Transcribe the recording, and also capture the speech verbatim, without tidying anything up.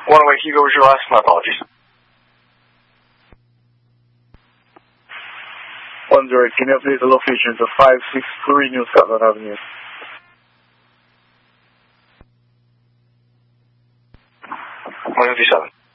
One-way Hugo was your last. My apologies. One zero, can you update the location to five six three New Scotland Avenue? one fifty-seven.